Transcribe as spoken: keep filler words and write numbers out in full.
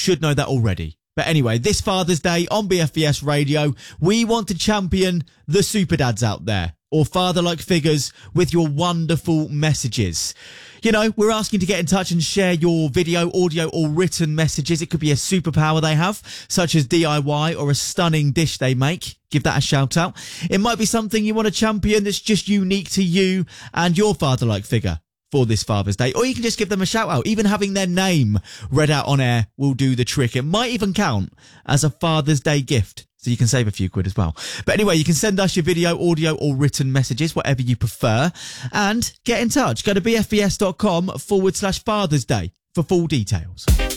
should know that already. But anyway, this Father's Day on B F B S Radio, we want to champion the super dads out there, or father-like figures, with your wonderful messages. You know, we're asking to get in touch and share your video, audio, or written messages. It could be a superpower they have, such as D I Y, or a stunning dish they make. Give that a shout out. It might be something you want to champion that's just unique to you and your father-like figure for this Father's Day. Or you can just give them a shout out. Even having their name read out on air will do the trick. It might even count as a Father's Day gift, so you can save a few quid as well. But anyway, you can send us your video, audio, or written messages, whatever you prefer, and get in touch. Go to bfbs.com forward slash Father's Day for full details.